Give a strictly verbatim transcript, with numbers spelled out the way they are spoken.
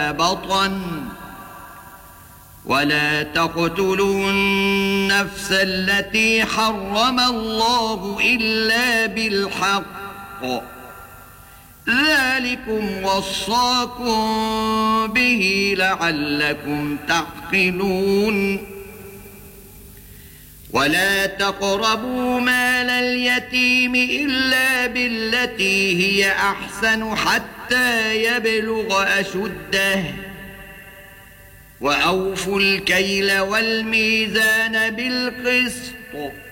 بطن ولا تقتلوا النفس التي حرم الله إلا بالحق ذلكم وصاكم به لعلكم تعقلون ولا تقربوا مال اليتيم إلا بالتي هي أحسن حتى يبلغ أشده وأوفوا الكيل والميزان بالقسط